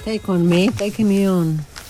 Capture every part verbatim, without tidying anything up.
Take on me, take me on.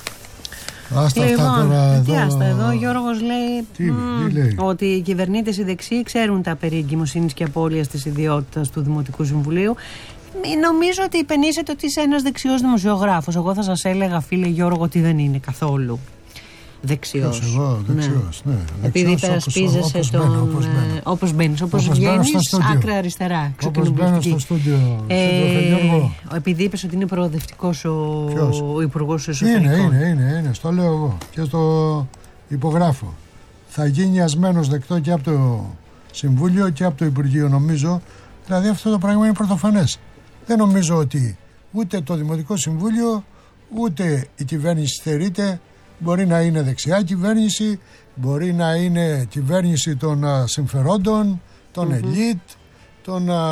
Άστα λοιπόν, αυτά τώρα εδώ. Τι άστα εδώ, ο Γιώργος λέει, τι, μ, τι λέει ότι οι κυβερνήτες οι δεξιοί ξέρουν τα περί εγκυμοσύνης και απώλειας της ιδιότητας του Δημοτικού Συμβουλίου. Νομίζω ότι υπενήσετε ότι είσαι ένας δεξιός δημοσιογράφος. Εγώ θα σας έλεγα, φίλε Γιώργο, ότι δεν είναι καθόλου δεξιός. Ποιος, εγώ, δεξιός, ναι. ναι. Επειδή υπερασπίζεσαι τον. Όπως μπαίνεις, όπως βγαίνεις, άκρα αριστερά. Όπως μπαίνω στο στούντιο. Επειδή είπες ότι είναι προοδευτικός ο, ο Υπουργός Εσωτερικών. Είναι, είναι, είναι, είναι. Στο λέω εγώ και στο υπογράφω. Θα γίνει ασμένος δεκτό και από το Συμβούλιο και από το Υπουργείο, νομίζω. Δηλαδή αυτό το πράγμα είναι πρωτοφανές. Δεν νομίζω ότι ούτε το Δημοτικό Συμβούλιο ούτε η κυβέρνηση στερείται. Μπορεί να είναι δεξιά κυβέρνηση, μπορεί να είναι κυβέρνηση των α, συμφερόντων, των mm-hmm. ελίτ, των α,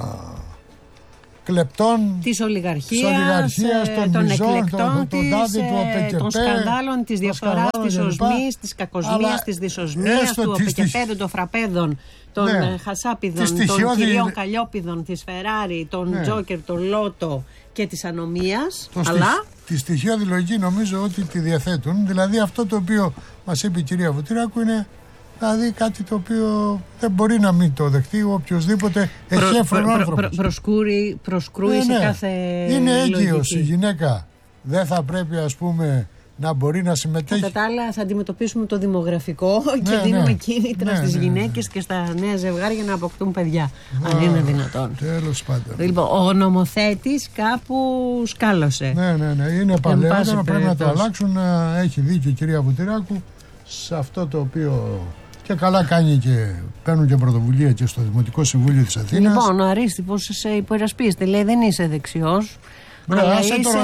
κλεπτών, της ολιγαρχίας, ολιγαρχίας ε, των εκλεκτών της, ε, των σκανδάλων, της διαφθοράς, της οσμής, της κακοσμίας, της δυσοσμίας, του οπεκεπέδου, των φραπέδων, των ναι, χασάπιδων, των κυρίων Καλλιόπηδων, της Φεράρι, των ναι, Τζόκερ, των Λότο και της ανομίας. Αλλά τη στοιχειώδη λογική νομίζω ότι τη διαθέτουν. Δηλαδή αυτό το οποίο μας είπε η κυρία Βουτυράκου είναι δηλαδή κάτι το οποίο δεν μπορεί να μην το δεχτεί οποιοδήποτε εχέφρον άνθρωπος. Προ, προ, προσκούρει, προσκρούει ναι, σε ναι, κάθε είναι έγκυος λογική. Η γυναίκα. Δεν θα πρέπει ας πούμε να μπορεί να συμμετέχει. Κατά τα άλλα θα αντιμετωπίσουμε το δημογραφικό ναι, και δίνουμε ναι, κίνητρα ναι, στις ναι, γυναίκες ναι, και στα νέα ζευγάρια να αποκτούν παιδιά. Α, αν είναι δυνατόν. Τέλος πάντων. Λοιπόν, ο νομοθέτης κάπου σκάλωσε. Ναι, ναι, ναι. Είναι παλαιότερο. Πρέπει να το αλλάξουν. Έχει δίκιο η κυρία Βουτυράκου σε αυτό το οποίο. Και καλά κάνει και παίρνουν και πρωτοβουλία και στο Δημοτικό Συμβούλιο της Αθήνας. Λοιπόν, ο Αρίστιπος σε υπερασπίζεται. Λέει δεν είσαι δεξιός. Μπρε, αλλά είσαι τώρα...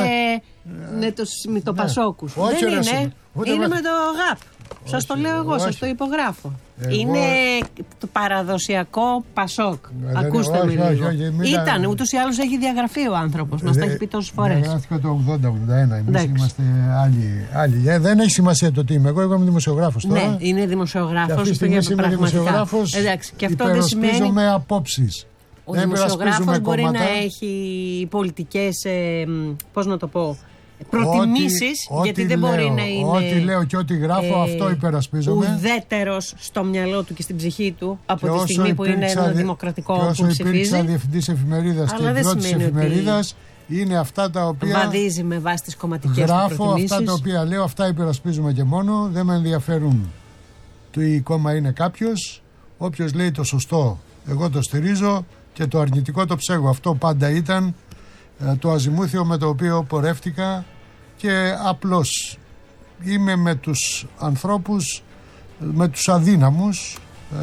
με το, με το ναι, Πασόκους. Δεν είναι. Είναι με, με το ΓΑΠ. Σας το λέω εγώ, σας το υπογράφω. Εγώ... Είναι το παραδοσιακό Πασόκ. Ε, Ακούστε όχι, με λίγο. Όχι, όχι, Ήταν, ούτως ή άλλως έχει διαγραφεί ο άνθρωπος. Μας ε, τα έχει πει τόσες φορές. Διαγράφηκε το ογδόντα ογδόντα ένα. Εμείς είμαστε άλλοι. άλλοι. Ε, δεν έχει σημασία το τι είμαι. Εγώ, εγώ είμαι δημοσιογράφος τώρα. Ναι, είναι δημοσιογράφος. Και αυτή τη στιγμή είμαι δημοσιογράφος. Υπερασπίζομαι απόψεις. Ο δημοσιογράφος μπορεί να έχει πολιτικές, ε, πώς να το πω, προτιμήσεις, ό,τι, γιατί ό,τι δεν λέω, μπορεί να είναι ό,τι λέω και ό,τι γράφω, ε, αυτό υπερασπίζομαι. Ουδέτερος στο μυαλό του και στην ψυχή του από και τη στιγμή που είναι ένα δημοκρατικό που ψηφίζει. Και όσο υπήρξα διευθυντής εφημερίδας και εκδότης εφημερίδας, είναι αυτά τα οποία βαδίζει με βάση τις κομματικές γράφω, του προτιμήσεις. Αυτά τα οποία λέω, αυτά υπερασπίζομαι και μόνο. Δεν με ενδιαφέρουν το η κόμμα είναι κάποιος. Όποιος λέει το σωστό, εγώ το στηρίζω. Και το αρνητικό το ψέγω. Αυτό πάντα ήταν ε, το αζημούθιο με το οποίο πορεύτηκα και απλώς είμαι με τους ανθρώπους, με τους αδύναμους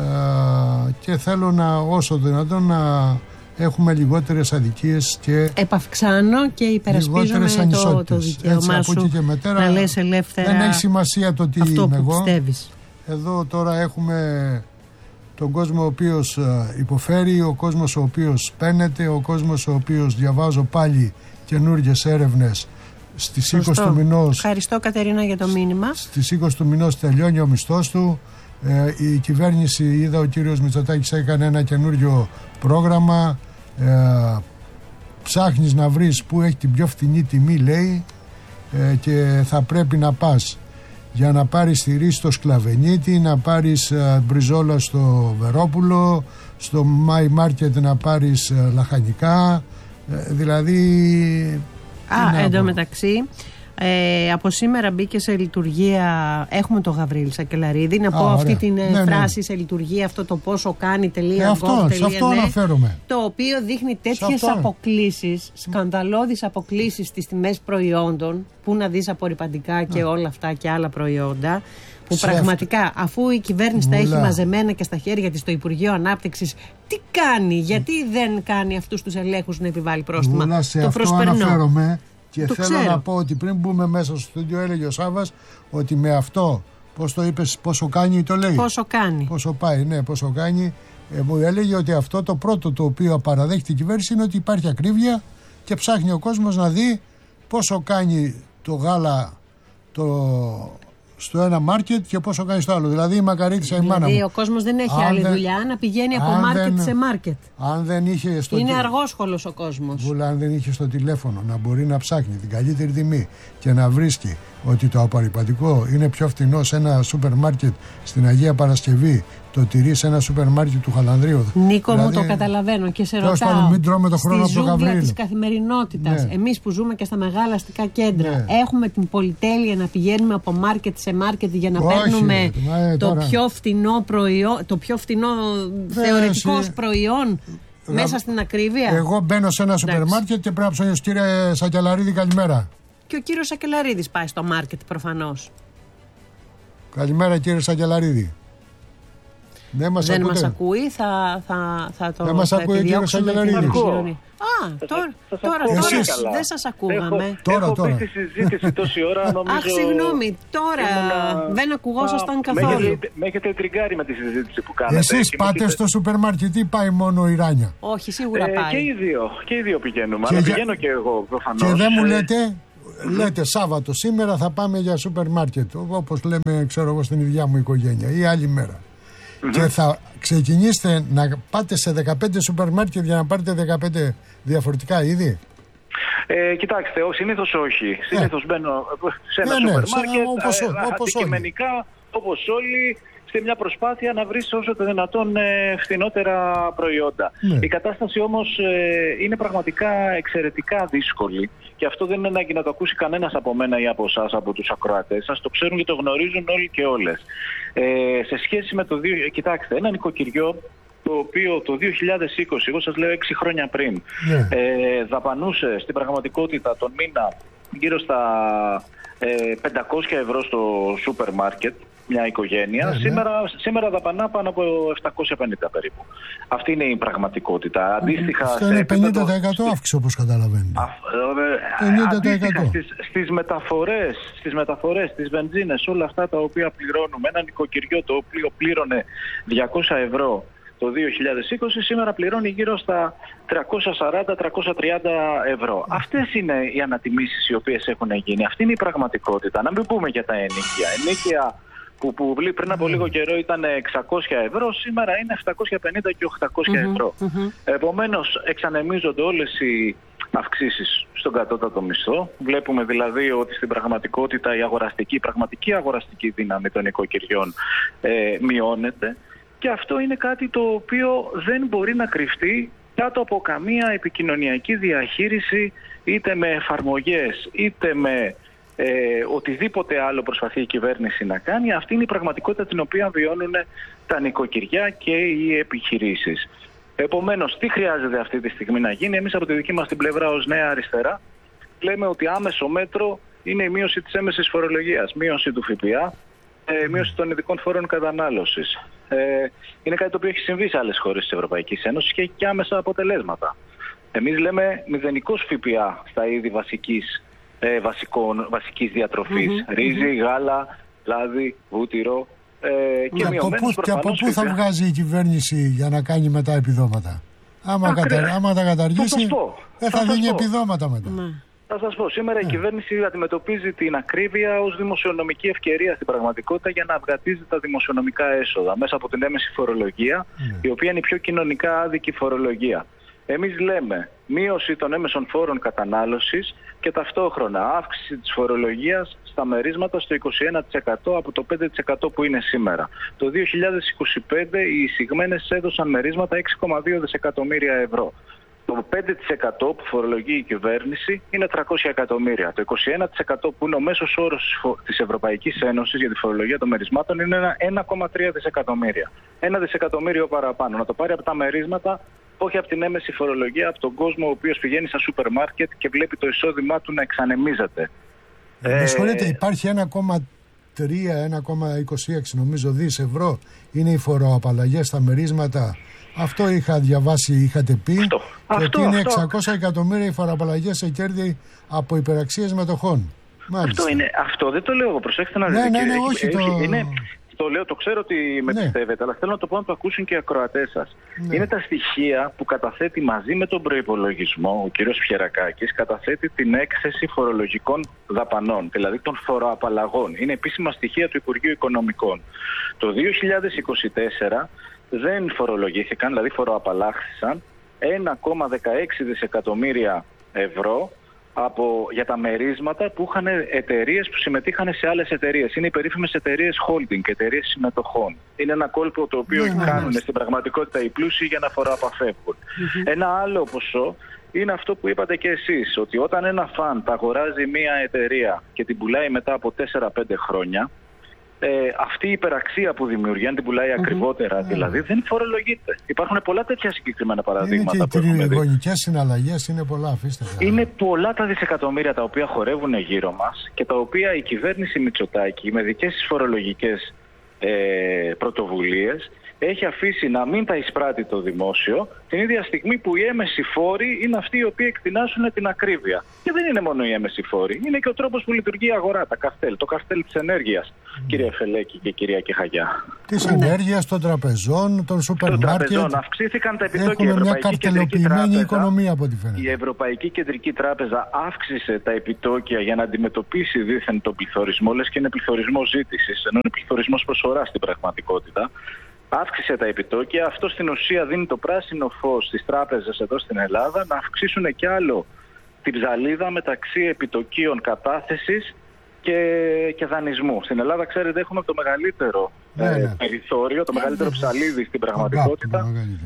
ε, και θέλω να όσο δυνατόν να έχουμε λιγότερες αδικίες και επαυξάνω και υπερασπίζομαι το, το δικαίωμά σου και μετέρα, να λες ελεύθερα. Δεν έχει σημασία το τι αυτό είμαι που εγώ. Πιστεύεις. Εδώ τώρα έχουμε τον κόσμο ο οποίος υποφέρει, ο κόσμος ο οποίος παίνεται, ο κόσμος ο οποίος διαβάζω πάλι καινούργιες έρευνες στις Σωστό. είκοσι του μηνός. Ευχαριστώ Κατερίνα για το μήνυμα. Στις είκοσι του μηνός τελειώνει ο μισθός του. Ε, η κυβέρνηση, είδα ο κύριος Μητσοτάκης έκανε ένα καινούργιο πρόγραμμα. Ε, ψάχνεις να βρεις που έχει την πιο φθηνή τιμή, λέει, ε, και θα πρέπει να πας για να πάρεις θηρί στο Σκλαβενίτη, να πάρεις uh, μπριζόλα στο Βερόπουλο, στο My Market να πάρεις uh, λαχανικά, uh, δηλαδή... Α, εντωμεταξύ, ε, από σήμερα μπήκε σε λειτουργία, έχουμε το Γαβρίλη Σακελαρίδη, να πω Α, αυτή την ναι, φράση ναι. σε λειτουργία, αυτό το πόσο κάνει τελεία, ε, αυτό, τελεία, αυτό ναι, αναφέρομαι. Το οποίο δείχνει τέτοιες αποκλίσεις, σκανδαλώδεις αποκλίσεις στις τιμές προϊόντων, που να δεις απορρυπαντικά και ναι. όλα αυτά και άλλα προϊόντα, που σε πραγματικά αυτό. Αφού η κυβέρνηση τα έχει μαζεμένα και στα χέρια της το Υπουργείο Ανάπτυξης, τι κάνει, γιατί δεν κάνει αυτούς τους ελέγχους να επιβάλλει πρόστιμα. Βουλά, σε το αυτό προσπερνώ. Αναφέρομαι και το θέλω ξέρω. να πω ότι πριν μπούμε μέσα στο στούντιο έλεγε ο Σάββας ότι με αυτό, πώς το είπες, πόσο κάνει το λέει. Πόσο κάνει. Πόσο πάει, ναι, πόσο κάνει. Ε, μου έλεγε ότι αυτό το πρώτο το οποίο παραδέχεται η κυβέρνηση είναι ότι υπάρχει ακρίβεια και ψάχνει ο κόσμος να δει πόσο κάνει το γάλα το στο ένα μάρκετ και πόσο κάνει στο άλλο. Δηλαδή η μακαρίτησα η μάνα μου. Δηλαδή ο κόσμος δεν έχει άλλη δεν, δουλειά να πηγαίνει από μάρκετ δεν, σε μάρκετ. Αν δεν είχε στο είναι αργόσχολος ο κόσμος. Βούλα, αν δεν είχε στο τηλέφωνο να μπορεί να ψάχνει την καλύτερη τιμή και να βρίσκει ότι το απορριπαντικό είναι πιο φθηνό σε ένα σούπερ μάρκετ στην Αγία Παρασκευή, το τυρί σε ένα σούπερ μάρκετ του Χαλανδρίου. Νίκο, δηλαδή, μου το καταλαβαίνω και σε ρωτάω. Πάντων, μην τρώμε το χρόνο στη ζούγκλα της καθημερινότητας, ναι. Εμείς που ζούμε και στα μεγάλα αστικά κέντρα, ναι. Έχουμε την πολυτέλεια να πηγαίνουμε από μάρκετ σε μάρκετ για να όχι, παίρνουμε ρε, το, πιο φτηνό προϊόν, το πιο φτηνό θεωρητικός προϊόν Γα... μέσα στην ακρίβεια. Εγώ μπαίνω σε ένα σούπερ μάρκετ και πρέπει να ψωνίσω. Κύριε Σακελαρίδη, καλημέρα. Και ο κύριος Σακελαρίδης πάει στο μάρκετ προφανώς. Καλημέρα κύριε Σακελαρίδη. Δεν μας, δεν μας ακούει, θα, θα, θα το δεν μας ακούει ο κύριος Σακελαρίδης. Α, τώρα, τώρα, τώρα δεν σας ακούγαμε. Έχω, τώρα, έχω τώρα. πει στη συζήτηση τόση ώρα, νομίζω... Αχ, συγγνώμη, τώρα ήμουνα... δεν ακουγόσασταν καθόλου. Με έχετε τριγκάρει με τη συζήτηση που κάνετε. Εσείς πάτε έχετε... στο σούπερ μάρκετ ή πάει μόνο η Ράνια? Όχι, σίγουρα ε, πάει. Και οι δύο, και οι δύο πηγαίνουμε, και αλλά για... πηγαίνω και εγώ προφανώς. Και δεν μου λέτε... Λέτε Σάββατο σήμερα θα πάμε για σούπερ μάρκετ, όπως λέμε ξέρω εγώ στην ίδια μου οικογένεια, ή άλλη μέρα. Mm-hmm. Και θα ξεκινήσετε να πάτε σε δεκαπέντε σούπερ μάρκετ για να πάρετε δεκαπέντε διαφορετικά είδη. Ε, κοιτάξτε, συνήθως όχι. Συνήθως ε. μπαίνω σε ένα ναι, σούπερ μάρκετ, ναι, όπως, ε, όπως αντικειμενικά, όπως όλοι, σε μια προσπάθεια να βρεις όσο το δυνατόν ε, φθηνότερα προϊόντα. Ναι. Η κατάσταση όμως ε, είναι πραγματικά εξαιρετικά δύσκολη και αυτό δεν είναι ανάγκη να το ακούσει κανένας από μένα ή από εσάς, από τους ακροατές σας. Το ξέρουν και το γνωρίζουν όλοι και όλες. Ε, σε σχέση με το... δύο, κοιτάξτε, ένα νοικοκυριό το οποίο το δύο χιλιάδες είκοσι, εγώ σας λέω έξι χρόνια πριν, ναι. ε, δαπανούσε στην πραγματικότητα τον μήνα γύρω στα ε, πεντακόσια ευρώ στο σούπερ μάρκετ, μια οικογένεια, ναι, ναι. Σήμερα, σήμερα δαπανά πάνω από επτακόσια πενήντα περίπου. Αυτή είναι η πραγματικότητα. Αντίστοιχα, αυτό είναι πενήντα τοις εκατό αύξηση όπως καταλαβαίνετε. πενήντα τοις εκατό. Στις, στις μεταφορές, στις μεταφορές, στις βενζίνες, όλα αυτά τα οποία πληρώνουμε, ένα νοικοκυριό το οποίο πλήρωνε διακόσια ευρώ το δύο χιλιάδες είκοσι, σήμερα πληρώνει γύρω στα τριακόσια σαράντα με τριακόσια τριάντα ευρώ. Αυτές είναι οι ανατιμήσεις οι οποίες έχουν γίνει. Αυτή είναι η πραγματικότητα. Να μην πούμε για τα ενοίκια. Ενοίκια που, που πριν από λίγο καιρό ήταν εξακόσια ευρώ, σήμερα είναι επτακόσια πενήντα και οκτακόσια ευρώ. Mm-hmm. Επομένως, εξανεμίζονται όλες οι αυξήσεις στον κατώτατο μισθό. Βλέπουμε δηλαδή ότι στην πραγματικότητα η αγοραστική, η πραγματική αγοραστική δύναμη των οικοκυριών ε, μειώνεται. Και αυτό είναι κάτι το οποίο δεν μπορεί να κρυφτεί κάτω από καμία επικοινωνιακή διαχείριση, είτε με εφαρμογές, είτε με ε, οτιδήποτε άλλο προσπαθεί η κυβέρνηση να κάνει. Αυτή είναι η πραγματικότητα την οποία βιώνουν τα νοικοκυριά και οι επιχειρήσεις. Επομένως, τι χρειάζεται αυτή τη στιγμή να γίνει? Εμείς από τη δική μας την πλευρά ως Νέα Αριστερά λέμε ότι άμεσο μέτρο είναι η μείωση της έμεσης φορολογίας, μείωση του ΦΠΑ, ε, μείωση των ειδικών φόρων κατανάλωσης. Ε, είναι κάτι το οποίο έχει συμβεί σε άλλες χώρες της Ευρωπαϊκής Ένωσης και έχει και άμεσα αποτελέσματα. Εμείς λέμε μηδενικός ΦΠΑ στα είδη βασικής, ε, βασικών, βασικής διατροφής. Mm-hmm, ρύζι, mm-hmm. γάλα, λάδι, βούτυρο ε, και μειωμένους προφανώς. Και από πού θα βγάζει η κυβέρνηση για να κάνει μετά επιδόματα? Άμα, κατα... άμα τα καταργήσει δεν θα, θα δίνει επιδόματα μετά. Mm. Θα σας πω, σήμερα yeah. η κυβέρνηση αντιμετωπίζει την ακρίβεια ως δημοσιονομική ευκαιρία στην πραγματικότητα για να αυγατίζει τα δημοσιονομικά έσοδα μέσα από την έμεση φορολογία, yeah. η οποία είναι η πιο κοινωνικά άδικη φορολογία. Εμείς λέμε μείωση των έμεσων φόρων κατανάλωσης και ταυτόχρονα αύξηση της φορολογίας στα μερίσματα στο είκοσι ένα τοις εκατό από το πέντε τοις εκατό που είναι σήμερα. Το δύο χιλιάδες είκοσι πέντε οι εισηγμένες έδωσαν μερίσματα έξι κόμμα δύο δισεκατομμύρια ευρώ. Το πέντε τοις εκατό που φορολογεί η κυβέρνηση είναι τριακόσια εκατομμύρια. Το είκοσι ένα τοις εκατό που είναι ο μέσος όρος της Ευρωπαϊκής Ένωσης για τη φορολογία των μερισμάτων είναι ένα κόμμα τρία δισεκατομμύρια. Ένα δισεκατομμύριο παραπάνω. Να το πάρει από τα μερίσματα, όχι από την έμεση φορολογία, από τον κόσμο ο οποίος πηγαίνει στα σούπερ μάρκετ και βλέπει το εισόδημά του να εξανεμίζεται. Ε, με συγχωρείτε, υπάρχει ένα κόμμα τρία, ένα κόμμα είκοσι έξι νομίζω δις ευρώ είναι οι φοροαπαλλαγές στα μερίσματα. Αυτό είχα διαβάσει, είχατε πει. Αυτό, και αυτό, ότι είναι αυτό. εξακόσια εκατομμύρια οι φοροαπαλλαγές σε κέρδη από υπεραξίες μετοχών. Αυτό, είναι, αυτό δεν το λέω εγώ, προσέξτε να δείτε. Ναι, ναι, ναι, όχι έχει, το... είναι, το λέω, το ξέρω ότι με ναι. πιστεύετε, αλλά θέλω να το πω να το ακούσουν και οι ακροατές σας. Ναι. Είναι τα στοιχεία που καταθέτει μαζί με τον προϋπολογισμό, ο κ. Φιερακάκης, καταθέτει την έκθεση φορολογικών δαπανών, δηλαδή των φοροαπαλλαγών. Είναι επίσημα στοιχεία του Υπουργείου Οικονομικών. Το δύο χιλιάδες είκοσι τέσσερα δεν φορολογήθηκαν, δηλαδή φοροαπαλλάχθησαν ένα κόμμα δεκαέξι δισεκατομμύρια ευρώ από, για τα μερίσματα που είχαν εταιρείες που συμμετείχαν σε άλλες εταιρείες. Είναι οι περίφημες εταιρείες holding, εταιρείες συμμετοχών. Είναι ένα κόλπο το οποίο yeah, κάνουν yeah. στην πραγματικότητα οι πλούσιοι για να φοροαπαφεύγουν. Mm-hmm. Ένα άλλο ποσό είναι αυτό που είπατε και εσείς, ότι όταν ένα φαντ αγοράζει μια εταιρεία και την πουλάει μετά από τέσσερα πέντε χρόνια, Ε, αυτή η υπεραξία που δημιουργεί, αν την πουλάει mm-hmm. ακριβότερα, δηλαδή, δεν φορολογείται. Υπάρχουν πολλά τέτοια συγκεκριμένα παραδείγματα. Είναι και οι τριγωνικές συναλλαγές, είναι πολλά, αφήστε. Είναι πολλά τα δισεκατομμύρια τα οποία χορεύουν γύρω μας και τα οποία η κυβέρνηση Μητσοτάκη με δικές της φορολογικές ε, πρωτοβουλίες έχει αφήσει να μην τα εισπράττει το δημόσιο, την ίδια στιγμή που οι έμεσοι φόροι είναι αυτοί οι οποίοι εκτινάσουν την ακρίβεια. Και δεν είναι μόνο οι έμεσοι φόροι, είναι και ο τρόπος που λειτουργεί η αγορά, τα καρτέλ, το καρτέλ της ενέργειας, mm. κύριε Φελέκη και κυρία Κεχαγιά. Της ενέργειας, των τραπεζών, των σούπερ μάρκετ. Των τραπεζών αυξήθηκαν τα επιτόκια. Έχουμε μια καρτελοποιημένη οικονομία από ό,τι φαίνεται. Η Ευρωπαϊκή Κεντρική Τράπεζα αύξησε τα επιτόκια για να αντιμετωπίσει δίθεν τον πληθωρισμό, λες και είναι πληθωρισμό ζήτησης, ενώ είναι πληθωρισμός προσφοράς στην πραγματικότητα. Αύξησε τα επιτόκια. Αυτό στην ουσία δίνει το πράσινο φως στις τράπεζες εδώ στην Ελλάδα να αυξήσουν κι άλλο την ψαλίδα μεταξύ επιτοκίων κατάθεσης και, και δανεισμού. Στην Ελλάδα, ξέρετε, έχουμε το μεγαλύτερο ναι, ε, ναι. περιθώριο, το μεγαλύτερο ψαλίδι στην πραγματικότητα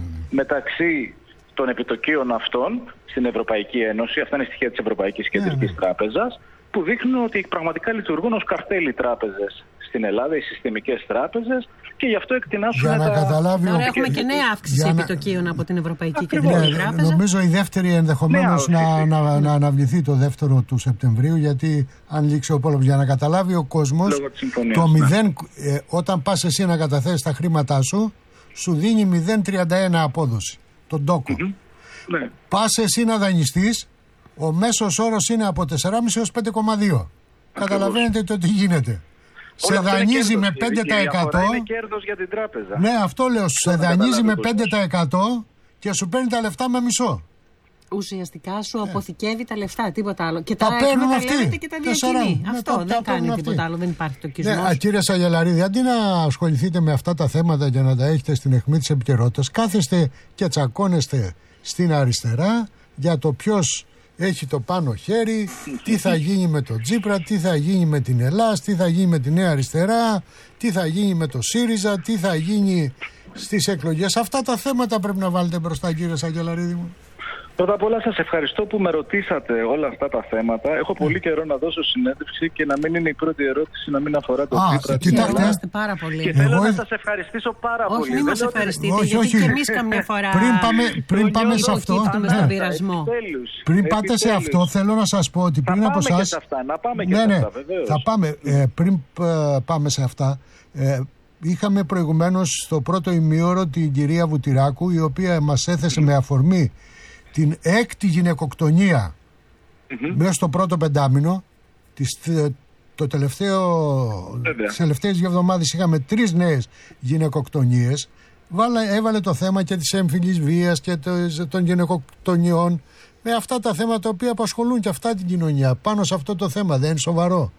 μεταξύ των επιτοκίων αυτών στην Ευρωπαϊκή Ένωση. Αυτά είναι στοιχεία της Ευρωπαϊκής Κεντρικής ναι, ναι. Τράπεζας, που δείχνουν ότι πραγματικά λειτουργούν ως καρτέλ οι τράπεζες στην Ελλάδα, οι συστημικές τράπεζες, και γι' αυτό εκτινάσουν για να τα... καταλάβει Τώρα ο... έχουμε και νέα αύξηση να... επιτοκίων από την Ευρωπαϊκή Κεντρική ναι, Τράπεζα. Νομίζω η δεύτερη ενδεχομένως να, να, να αναβληθεί το δεύτερο του Σεπτεμβρίου, γιατί αν λήξει ο πόλεμος, για να καταλάβει ο κόσμος, το μηδέν, ναι. ε, όταν πας εσύ να καταθέσεις τα χρήματά σου, σου δίνει μηδέν κόμμα τριάντα ένα απόδοση, τον τόκο. Mm-hmm. Ναι. Πας εσύ να δανειστείς, ο μέσος όρος είναι από τέσσερα κόμμα πέντε έως πέντε κόμμα δύο. Καταλαβαίνετε το τι γίνεται. Σε δανείζει με πέντε τοις εκατό. Είναι κέρδος για την τράπεζα. Ναι, αυτό λέω. Σε δανείζει με πέντε τοις εκατό και σου παίρνει τα λεφτά με μισό. Ουσιαστικά σου αποθηκεύει τα λεφτά, τίποτα άλλο. Και τα, τα παίρνουν αυτοί. Και τα διακινεί. Αυτό ναι, δεν κάνει τίποτα άλλο. Δεν υπάρχει τοκισμός. Ναι, κύριε Σαγελαρίδη, αντί να ασχοληθείτε με αυτά τα θέματα και να τα έχετε στην αιχμή της επικαιρότητας, κάθεστε και τσακώνεστε στην αριστερά για το ποιος έχει το πάνω χέρι, τι θα γίνει με το Τσίπρα, τι θα γίνει με την Ελλάς, τι θα γίνει με τη Νέα Αριστερά, τι θα γίνει με το ΣΥΡΙΖΑ, τι θα γίνει στις εκλογές. Αυτά τα θέματα πρέπει να βάλετε μπροστά, κύριε Σαγελαρίδη μου. Πρώτα απ' όλα σας ευχαριστώ που με ρωτήσατε όλα αυτά τα θέματα. Έχω πολύ καιρό να δώσω συνέντευξη και να μην είναι η πρώτη ερώτηση να μην αφορά το Τσίπρα. Κοιτάξτε, πάρα πολύ. Και θέλω Εγώ... να σας ευχαριστήσω πάρα όχι, πολύ. Όχι, μην μας ευχαριστείτε, όχι, γιατί όχι. Και εμείς καμιά φορά πριν πάμε, πριν πάμε σε αυτό, στον πειρασμό. Πριν πάτε σε αυτό, θέλω να σας πω ότι πριν από εσάς... Να πάμε και σε αυτά, βεβαίως. Θα πάμε, ε, πριν πάμε σε αυτά... Ε, είχαμε προηγουμένως στο πρώτο ημίωρο την κυρία Βουτυράκου, η οποία μας έθεσε με αφορμή την έκτη γυναικοκτονία mm-hmm. μέσα στο πρώτο πεντάμινο. Τις, το τελευταίο, τις τελευταίες δύο εβδομάδες είχαμε τρεις νέες γυναικοκτονίες. Βάλα, έβαλε το θέμα και της έμφυλης βίας και το, των γυναικοκτονιών, με αυτά τα θέματα τα οποία απασχολούν και αυτά την κοινωνία. Πάνω σε αυτό το θέμα δεν είναι σοβαρό?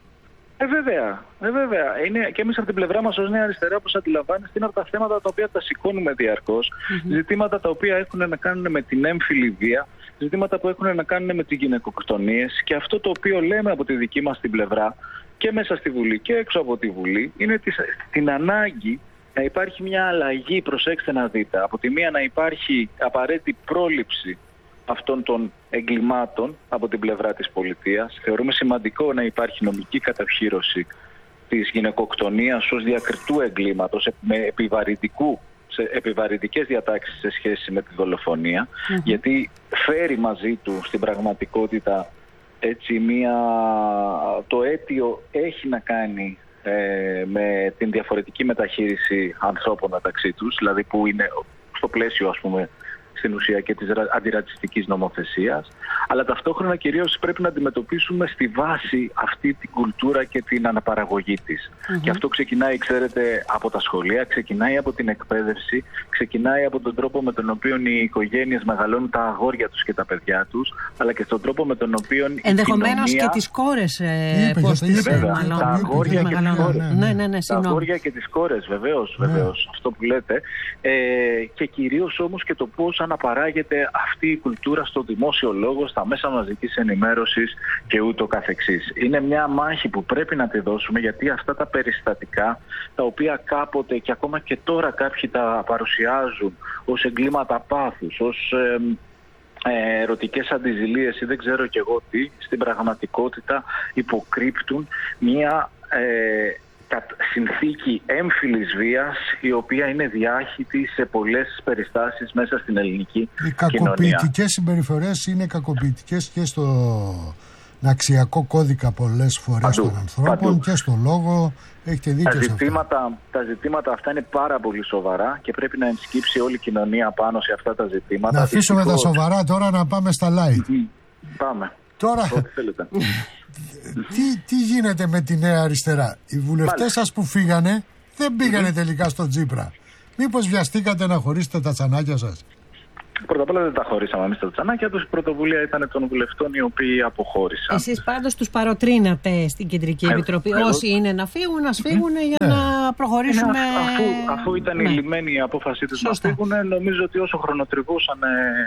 Ε, βέβαια. Ε, βέβαια. Είναι και εμείς από την πλευρά μας ως Νέα Αριστερά, όπως αντιλαμβάνεστε, είναι από τα θέματα τα οποία τα σηκώνουμε διαρκώς. Mm-hmm. Ζητήματα τα οποία έχουν να κάνουν με την έμφυλη βία, ζητήματα που έχουν να κάνουν με τις γυναικοκτονίες. Και αυτό το οποίο λέμε από τη δική μας την πλευρά, και μέσα στη Βουλή και έξω από τη Βουλή, είναι την ανάγκη να υπάρχει μια αλλαγή. Προσέξτε να δείτε. Από τη μία να υπάρχει απαραίτητη πρόληψη αυτών των εγκλημάτων από την πλευρά της πολιτείας. Θεωρούμε σημαντικό να υπάρχει νομική καταψήρωση της γυναικοκτονίας ως διακριτού εγκλήματος με επιβαρυντικού, σε επιβαρυντικές διατάξεις σε σχέση με τη δολοφονία, mm-hmm. γιατί φέρει μαζί του στην πραγματικότητα έτσι μια... το αίτιο έχει να κάνει ε, με την διαφορετική μεταχείριση ανθρώπων μεταξύ τους, δηλαδή που είναι στο πλαίσιο, ας πούμε, στην ουσία και της αντιρατσιστικής νομοθεσίας, αλλά ταυτόχρονα κυρίως πρέπει να αντιμετωπίσουμε στη βάση αυτή την κουλτούρα και την αναπαραγωγή της. Mm-hmm. Και αυτό ξεκινάει, ξέρετε, από τα σχολεία, ξεκινάει από την εκπαίδευση, ξεκινάει από τον τρόπο με τον οποίο οι οικογένειες μεγαλώνουν τα αγόρια τους και τα παιδιά τους, αλλά και στον τρόπο με τον οποίο ενδεχομένως η κοινωνία... και τις κόρες ε, πώς τις μεγαλώνουν. Τα αγόρια και τις κόρες. Ναι, ναι, ναι, τα αγόρια και τις κόρες, βεβαίως, βεβαίως, αυτό που λέτε. Ε, και κυρίως όμως και το πώς αναπαράγεται αυτή η κουλτούρα στο δημόσιο λόγο, στα μέσα μαζικής ενημέρωσης και ούτω καθεξής. Είναι μια μάχη που πρέπει να τη δώσουμε, γιατί αυτά τα περιστατικά, τα οποία κάποτε και ακόμα και τώρα κάποιοι τα παρουσιάζουν ως εγκλήματα πάθους, ως ε, ερωτικές αντιζηλίες ή δεν ξέρω κι εγώ τι, στην πραγματικότητα υποκρύπτουν μια ε, συνθήκη έμφυλης βίας, η οποία είναι διάχυτη σε πολλές περιστάσεις μέσα στην ελληνική κοινωνία. Οι κακοποιητικές συμπεριφορές είναι κακοποιητικές και στο αξιακό κώδικα πολλές φορές παντού, των ανθρώπων παντού. Και στο λόγο. Έχετε δίκιο τα σε ζητήματα, αυτά. Τα ζητήματα αυτά είναι πάρα πολύ σοβαρά και πρέπει να ενσκύψει όλη η κοινωνία πάνω σε αυτά τα ζητήματα. Να αφήσουμε Δυστυχώς... τα σοβαρά τώρα, να πάμε στα light. Mm-hmm. Πάμε. Τώρα, τι, τι γίνεται με τη Νέα Αριστερά? Οι βουλευτές σας που φύγανε δεν πήγανε mm-hmm. τελικά στο Τσίπρα. Μήπως βιαστήκατε να χωρίσετε τα τσανάκια σας? Πρώτα απ' όλα δεν τα χωρίσαμε εμείς τα τσανάκια τους. Η πρωτοβουλία ήταν των βουλευτών οι οποίοι αποχώρησαν. Εσείς πάντως τους παροτρύνατε στην Κεντρική Επιτροπή. Εγώ, Όσοι εγώ... είναι να φύγουν, να φύγουν mm-hmm. για yeah. να προχωρήσουμε. Αφού, αφού ήταν ναι. η λυμμένη η απόφασή τους να φύγουν, νομίζω ότι όσο χρονοτριβούσαν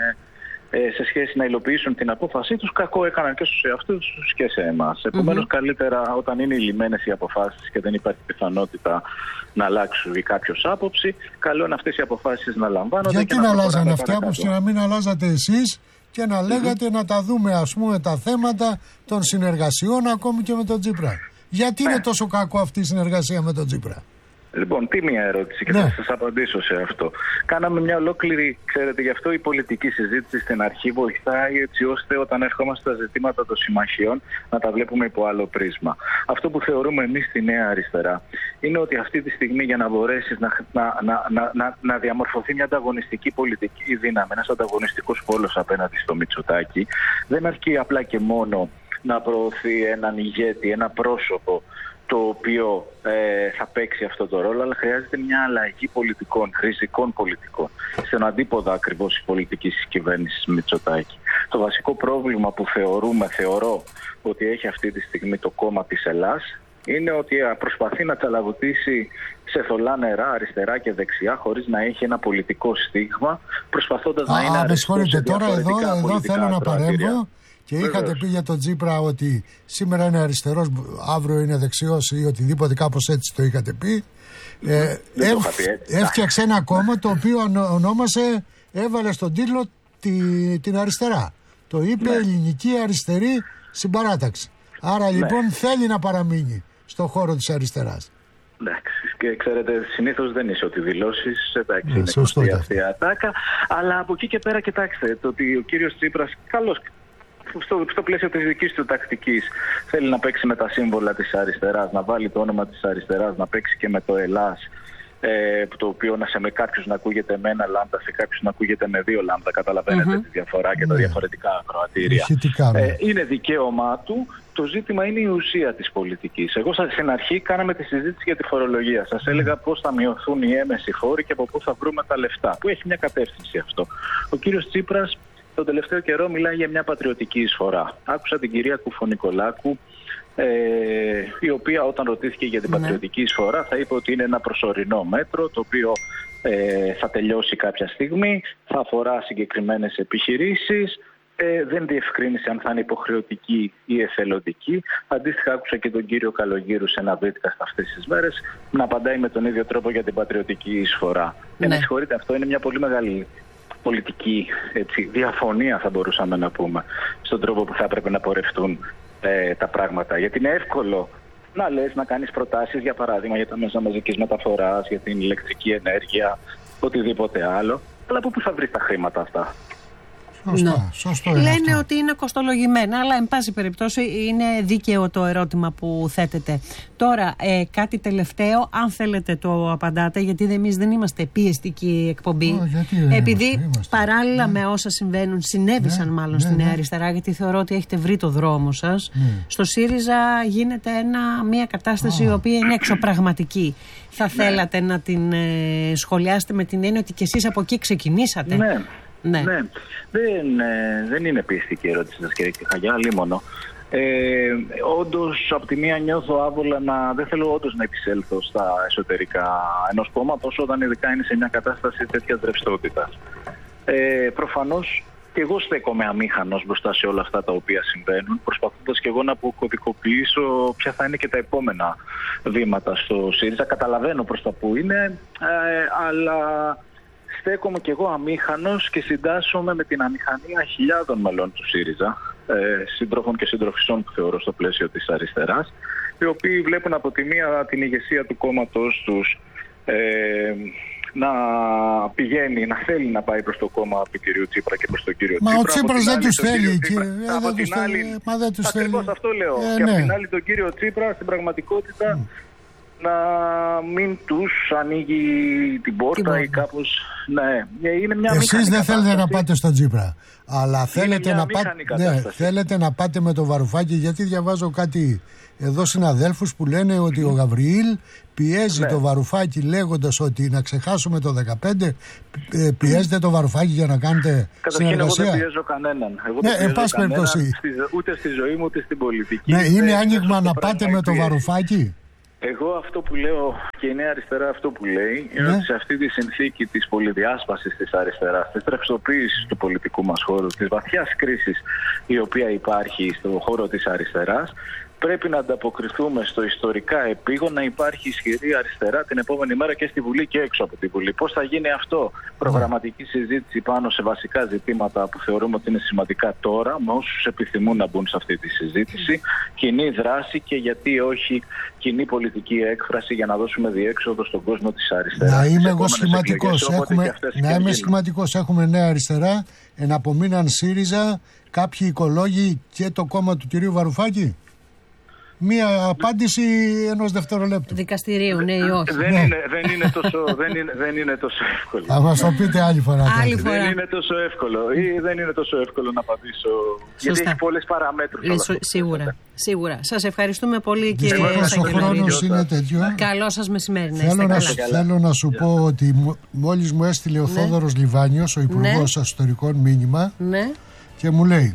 ε, σε σχέση να υλοποιήσουν την απόφασή τους, κακό έκαναν και στους εαυτούς τους και σε εμάς. Επομένως, mm-hmm. καλύτερα όταν είναι λυμμένες οι αποφάσεις και δεν υπάρχει πιθανότητα να αλλάξουν κάποιος άποψη, καλό είναι αυτές οι αποφάσεις να λαμβάνονται. Γιατί και να, να αλλάζανε αυτή η άποψη και να μην αλλάζατε εσείς και να λέγατε mm-hmm. να τα δούμε, ας πούμε, τα θέματα των συνεργασιών ακόμη και με τον Τσίπρα? Γιατί ναι. είναι τόσο κακό αυτή η συνεργασία με τον Τσίπρα? Λοιπόν, τι μια ερώτηση και ναι. θα σας απαντήσω σε αυτό. Κάναμε μια ολόκληρη, ξέρετε, γι' αυτό η πολιτική συζήτηση στην αρχή βοηθάει έτσι ώστε όταν ερχόμαστε στα ζητήματα των συμμαχιών να τα βλέπουμε υπό άλλο πρίσμα. Αυτό που θεωρούμε εμείς στη Νέα Αριστερά είναι ότι αυτή τη στιγμή για να μπορέσεις να, να, να, να, να, να διαμορφωθεί μια ανταγωνιστική πολιτική δύναμη, ένας ανταγωνιστικός πόλος απέναντι στο Μητσοτάκη, δεν αρκεί απλά και μόνο να προωθεί έναν ηγέτη, ένα πρόσωπο το οποίο ε, θα παίξει αυτό το ρόλο, αλλά χρειάζεται μια αλλαγή πολιτικών, ριζικών πολιτικών, στον αντίποδα ακριβώς η πολιτική της κυβέρνησης Μητσοτάκη. Το βασικό πρόβλημα που θεωρούμε, θεωρώ ότι έχει αυτή τη στιγμή το κόμμα της Ελλάς, είναι ότι προσπαθεί να τσαλαγουτήσει σε θολά νερά αριστερά και δεξιά, χωρίς να έχει ένα πολιτικό στίγμα, προσπαθώντας Α, να είναι αριστερό σε διαφορετικά τώρα εδώ, εδώ θέλω να παρέμβω. Και Βεβαίως. Είχατε πει για τον Τσίπρα ότι σήμερα είναι αριστερός, αύριο είναι δεξιός ή οτιδήποτε, κάπως έτσι το είχατε πει. Ε, Δεν έφ, το πει έτσι. Έφτιαξε ένα κόμμα το οποίο ονόμασε, έβαλε στον τίτλο τη, την αριστερά. Το είπε ναι. Ελληνική Αριστερή Συμπαράταξη. Άρα ναι. λοιπόν θέλει να παραμείνει στον χώρο της αριστεράς. Εντάξει, και ξέρετε, συνήθως δεν είσαι ότι δηλώσεις, εντάξει, ναι, είναι σωστή αυτή η ατάκα, αλλά από εκεί και πέρα, κοιτάξτε, το ότι ο κύριος Τσίπρας, καλώς, Στο, στο πλαίσιο της δικής του τακτικής θέλει να παίξει με τα σύμβολα της αριστεράς, να βάλει το όνομα της αριστεράς, να παίξει και με το Ελλάς, ε, το οποίο να σε με κάποιους να ακούγεται με ένα λάμδα, σε κάποιους να ακούγεται με δύο λάμδα. Καταλαβαίνετε mm-hmm. τη διαφορά και τα διαφορετικά ακροατήρια. Ε, είναι δικαίωμά του. Το ζήτημα είναι η ουσία της πολιτικής. Εγώ στην αρχή κάναμε τη συζήτηση για τη φορολογία. Σας έλεγα πώς θα μειωθούν οι έμμεσοι φόροι και από πού θα βρούμε τα λεφτά. Που έχει μια κατεύθυνση αυτό. Ο κύριος Τσίπρας τον τελευταίο καιρό μιλάει για μια πατριωτική εισφορά. Άκουσα την κυρία Κουφωνικολάκου, ε, η οποία όταν ρωτήθηκε για την ναι. πατριωτική εισφορά θα είπε ότι είναι ένα προσωρινό μέτρο, το οποίο ε, θα τελειώσει κάποια στιγμή, θα αφορά συγκεκριμένες επιχειρήσεις, ε, δεν διευκρίνησε αν θα είναι υποχρεωτική ή εθελοντική. Αντίστοιχα άκουσα και τον κύριο Καλογύρου σε ένα βίντεο αυτές τις μέρες να απαντάει με τον ίδιο τρόπο για την πατριωτική εισφορά. Ναι. Ε, με συγχωρείτε, αυτό είναι μια πολύ μεγάλη πολιτική έτσι, διαφωνία, θα μπορούσαμε να πούμε, στον τρόπο που θα έπρεπε να πορευτούν ε, τα πράγματα. Γιατί είναι εύκολο να λες, να κάνεις προτάσεις, για παράδειγμα, για τα μέσα μαζικής μεταφοράς, για την ηλεκτρική ενέργεια, οτιδήποτε άλλο. Αλλά από πού θα βρεις τα χρήματα αυτά? Σωστά, Ναι. σωστό είναι Λένε αυτό. ότι είναι κοστολογημένα, αλλά εν πάση περιπτώσει είναι δίκαιο το ερώτημα που θέτετε. Τώρα, ε, κάτι τελευταίο, αν θέλετε το απαντάτε, γιατί εμείς δεν είμαστε πιεστική εκπομπή. Ω, γιατί δεν επειδή είμαστε, είμαστε. παράλληλα Ναι. με όσα συμβαίνουν, συνέβησαν Ναι, μάλλον ναι, στη Νέα ναι. Αριστερά, γιατί θεωρώ ότι έχετε βρει το δρόμο σας. Ναι. Στο ΣΥΡΙΖΑ γίνεται ένα, μια κατάσταση η οποία είναι εξωπραγματική. Θα Ναι. θέλατε να την ε, σχολιάσετε με την έννοια ότι και εσείς από εκεί ξεκινήσατε. Ναι. Ναι. Ναι. Δεν, ε, δεν είναι πιεστική η ερώτηση σας, κύριε Χαγιά, λίμωνο. Ε, όντως, από τη μία νιώθω άβολα να δεν θέλω όντως να επισέλθω στα εσωτερικά ενός κόμματος, όταν ειδικά είναι σε μια κατάσταση τέτοιας ρευστότητας. Ε, προφανώς και εγώ στέκομαι αμήχανος μπροστά σε όλα αυτά τα οποία συμβαίνουν, προσπαθώντας και εγώ να αποκωδικοποιήσω ποια θα είναι και τα επόμενα βήματα στο ΣΥΡΙΖΑ. Καταλαβαίνω προς τα που είναι, ε, αλλά στέκομαι και εγώ αμήχανος και συντάσσομαι με την αμηχανία χιλιάδων μελών του ΣΥΡΙΖΑ, ε, συντρόφων και συντροφισών που θεωρώ στο πλαίσιο της αριστεράς, οι οποίοι βλέπουν από τη μία την ηγεσία του κόμματος τους ε, να πηγαίνει, να θέλει να πάει προς το κόμμα του κυρίου Τσίπρα και προς τον κύριο Μα Τσίπρα. ο Τσίπρας δεν τους θέλει, κύριε. Ε, από την άλλη, μα δεν τους θέλει. ακριβώς αυτό λέω. Ε, και ναι. από την άλλη τον κύριο Τσίπρα στην πραγματικότητα mm. να μην τους ανοίγει την πόρτα Τι ή κάπως. Ναι, είναι μια Εσείς αμήχανη δεν θέλετε κατάσταση. να πάτε στον Τσίπρα. Αλλά θέλετε μια να, πάτε, αμήχανη ναι, κατάσταση. θέλετε να πάτε με το Βαρουφάκη, γιατί διαβάζω κάτι εδώ συναδέλφους που λένε ότι ο Γαβριήλ πιέζει Ναι. το Βαρουφάκη λέγοντας ότι να ξεχάσουμε το δεκαπέντε, ε, πιέζετε το Βαρουφάκη για να κάνετε Καταρχήν, εγώ συνεργασία. δεν πιέζω κανέναν. Εγώ Ναι, δεν εν πιέζω πάση κανέναν, περιπτώσει. στη- ούτε στη ζωή μου ούτε στην πολιτική. Ναι, είναι Δεν άνοιγμα αυτό να το πάτε πράγμα με το η πίεση. Βαρουφάκη. Εγώ αυτό που λέω και η Νέα Αριστερά αυτό που λέει είναι Ναι. ότι σε αυτή τη συνθήκη της πολυδιάσπασης της αριστεράς, της ρευστοποίησης του πολιτικού μας χώρου, της βαθιάς κρίσης η οποία υπάρχει στον χώρο της αριστεράς, πρέπει να ανταποκριθούμε στο ιστορικά επίγον να υπάρχει ισχυρή αριστερά την επόμενη μέρα και στη Βουλή και έξω από τη Βουλή. Πώς θα γίνει αυτό? Προγραμματική συζήτηση πάνω σε βασικά ζητήματα που θεωρούμε ότι είναι σημαντικά τώρα, με όσους επιθυμούν να μπουν σε αυτή τη συζήτηση, κοινή δράση και γιατί όχι κοινή πολιτική έκφραση για να δώσουμε διέξοδο στον κόσμο της αριστεράς. Να Τις είμαι εγώ επόμενες σχηματικός. εκλογές, όποτε και Έχουμε, αυτές να και είμαι γίνουν. σχηματικός. Έχουμε Νέα Αριστερά, εναπομείναν ΣΥΡΙΖΑ, κάποιοι οικολόγοι και το κόμμα του κυρίου Βαρουφάκη. Μία απάντηση ενός δευτερολέπτου. Δικαστηρίου, ναι ή όχι. Δεν, Ναι. είναι, δεν, είναι τόσο, δεν, είναι, δεν είναι τόσο εύκολο. Θα μας το πείτε άλλη φορά. Άλλη τότε. φορά. Δεν είναι τόσο εύκολο ή δεν είναι τόσο εύκολο να απαντήσω. Γιατί έχει πολλές παραμέτρους. Ε, όλο σω- αυτό. Σίγουρα, σίγουρα. Σας ευχαριστούμε πολύ, κύριε Δυστυχώς ο Σακελαρίδη. χρόνος είναι τέτοιο. Καλό σας μεσημέρι, να Θέλω είστε να, καλά. σου, θέλω να σου πω ότι μ- μόλις μου έστειλε ο Ναι. Θόδωρος Λιβάνιος, ο Υπουργός Εσωτερικών, μήνυμα Ναι. και μου λέει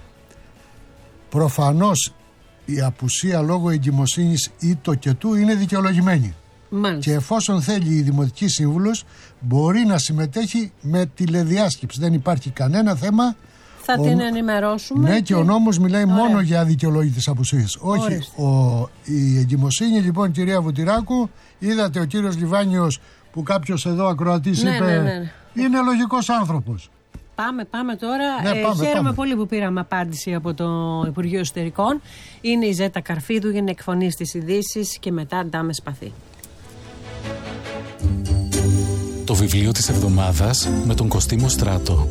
προφανώς η απουσία λόγω εγκυμοσύνης ή το και του είναι δικαιολογημένη. Μάλιστα. Και εφόσον θέλει η Δημοτική Σύμβουλος μπορεί να συμμετέχει με τηλεδιάσκεψη. Δεν υπάρχει κανένα θέμα. Θα Ο- την ενημερώσουμε. Ναι, και ο νόμος μιλάει Ωραία. μόνο για αδικαιολόγητες απουσίες. Όχι, Ορίστε. ο, η εγκυμοσύνη, λοιπόν, κυρία Βουτυράκου, είδατε ο κύριος Λιβάνιος που κάποιος εδώ ακροατής Ναι, είπε ναι, ναι, ναι. είναι λογικός άνθρωπος. Πάμε, πάμε τώρα. Ναι, ε, πάμε, χαίρομαι πάμε. πολύ που πήραμε απάντηση από το Υπουργείο Εσωτερικών. Είναι η Ζέτα Καρφίδου για να εκφωνήσει τις ειδήσεις και μετά ντάμε σπαθί. Το βιβλίο της εβδομάδας με τον Κωστή Στράτο.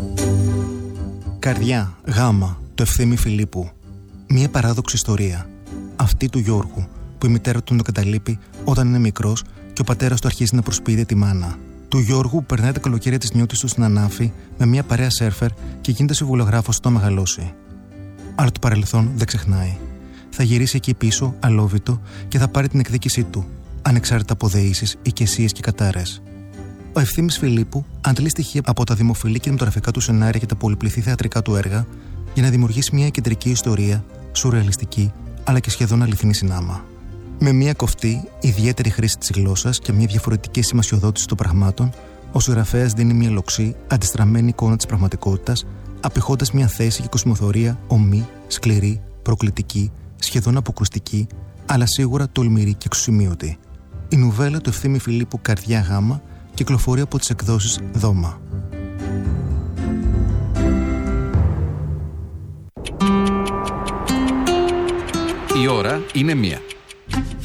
Καρδιά, γάμα, το Ευθύμη Φιλίππου. Μία παράδοξη ιστορία. Αυτή του Γιώργου, που η μητέρα του τον καταλείπει όταν είναι μικρός και ο πατέρας του αρχίζει να προσποιείται τη μάνα. Του Γιώργου που περνάει τα καλοκαίρια της νιώτης του στην Ανάφη με μια παρέα σέρφερ και γίνεται συμβολογράφος όταν μεγαλώσει. Αλλά το παρελθόν δεν ξεχνάει. Θα γυρίσει εκεί πίσω, αλόβητο, και θα πάρει την εκδίκησή του, ανεξάρτητα από δεήσεις, οικεσίες και κατάρες. Ο Ευθύμης Φιλίππου αντλεί στοιχεία από τα δημοφιλή κινηματογραφικά του σενάρια και τα πολυπληθή θεατρικά του έργα για να δημιουργήσει μια κεντρική ιστορία, σουρεαλιστική αλλά και σχεδόν αληθινή συνάμα. Με μια κοφτή, ιδιαίτερη χρήση της γλώσσας και μια διαφορετική σημασιοδότηση των πραγμάτων, ο συγγραφέας δίνει μια λοξή, αντιστραμμένη εικόνα της πραγματικότητας, απηχώντας μια θέση και κοσμοθωρία ομή, σκληρή, προκλητική, σχεδόν αποκρουστική, αλλά σίγουρα τολμηρή και εξουσιμίωτη. Η νουβέλα του Ευθύμη Φιλίππου Καρδιά Γάμα κυκλοφορεί από τις εκδόσεις Δώμα. Η ώρα είναι μία.